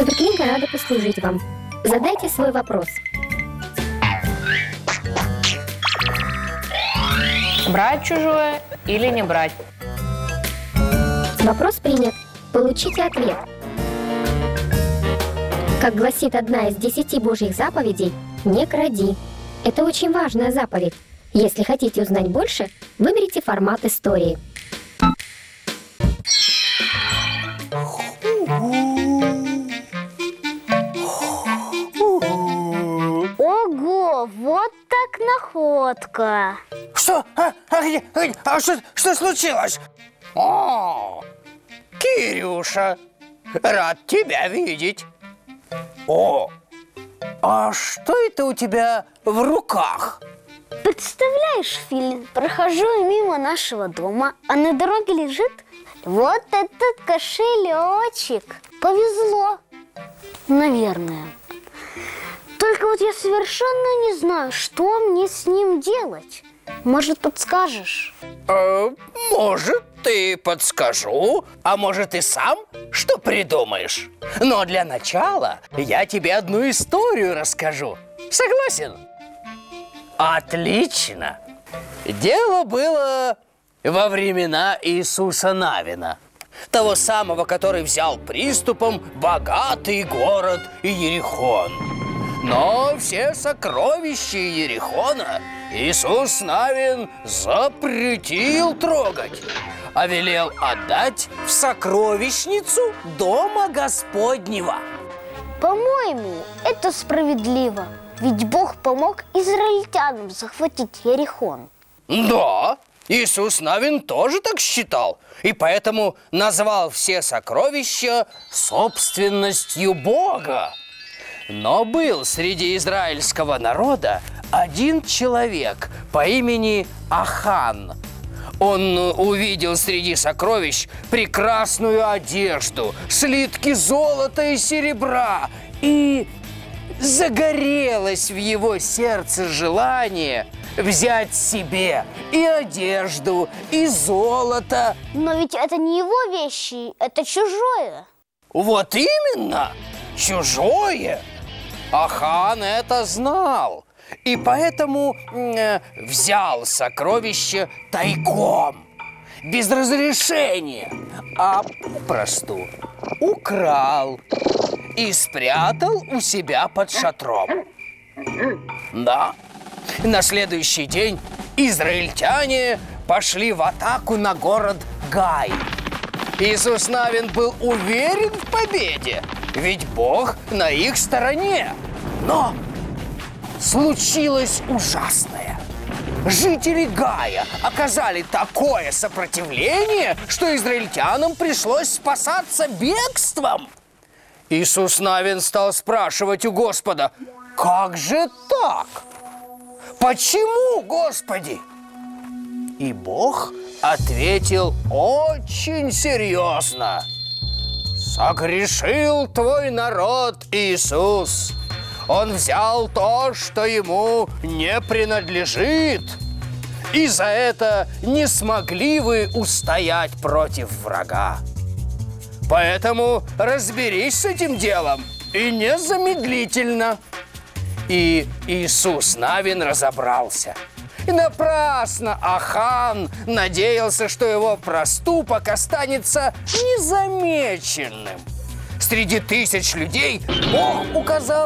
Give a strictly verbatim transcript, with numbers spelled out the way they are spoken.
Суперкнига рада послужить вам. Задайте свой вопрос. Брать чужое или не брать? Вопрос принят. Получите ответ. Как гласит одна из десяти Божьих заповедей, не кради. Это очень важная заповедь. Если хотите узнать больше, выберите формат истории. Ого, вот так находка. Что? А, а, где, а, где? А что, что случилось? О, Кирюша, рад тебя видеть. О, а что это у тебя в руках? Представляешь, Филин, прохожу мимо нашего дома, а на дороге лежит вот этот кошелечек. Повезло, наверное. Только вот я совершенно не знаю, что мне с ним делать. Может, подскажешь? Э, может, ты подскажу, а может, и сам что придумаешь. Но для начала я тебе одну историю расскажу. Согласен? Отлично! Дело было во времена Иисуса Навина, того самого, который взял приступом богатый город Иерихон. Но все сокровища Иерихона Иисус Навин запретил трогать, а велел отдать в сокровищницу Дома Господнего. По-моему, это справедливо. Ведь Бог помог израильтянам захватить Иерихон. Да, Иисус Навин тоже так считал, и поэтому назвал все сокровища собственностью Бога. Но был среди израильского народа один человек по имени Ахан. Он увидел среди сокровищ прекрасную одежду, слитки золота и серебра, и загорелось в его сердце желание взять себе и одежду, и золото. Но ведь это не его вещи, это чужое. Вот именно, чужое. Ахан это знал, и поэтому э, взял сокровище тайком, без разрешения, а попросту украл и спрятал у себя под шатром. Да, на следующий день израильтяне пошли в атаку на город Гай. Иисус Навин был уверен в победе, ведь Бог на их стороне. Но случилось ужасное. Жители Гая оказали такое сопротивление, что израильтянам пришлось спасаться бегством. Иисус Навин стал спрашивать у Господа: «Как же так? Почему, Господи?» И Бог ответил очень серьезно: «Согрешил твой народ, Иисус. Он взял то, что ему не принадлежит, и за это не смогли вы устоять против врага. Поэтому разберись с этим делом, и незамедлительно». И Иисус Навин разобрался. И напрасно Ахан надеялся, что его проступок останется незамеченным. Среди тысяч людей Бог указал